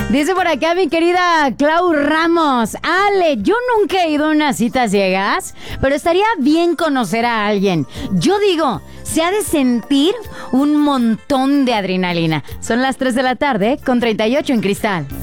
Dice por acá mi querida Clau Ramos. Ale, yo nunca he ido a una cita ciegas, pero estaría bien conocer a alguien. Yo digo, se ha de sentir un montón de adrenalina. Son las 3 de la tarde con 38 en Cristal.